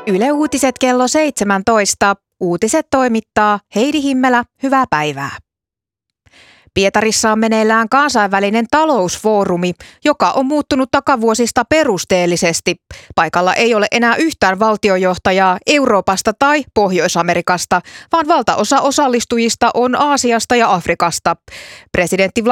Yle Uutiset kello 17. Uutiset toimittaa Heidi Himmelä. Hyvää päivää. Pietarissa on meneillään kansainvälinen talousfoorumi, joka on muuttunut takavuosista perusteellisesti. Paikalla ei ole enää yhtään valtiojohtajaa Euroopasta tai Pohjois-Amerikasta, vaan valtaosa osallistujista on Aasiasta ja Afrikasta. Presidentti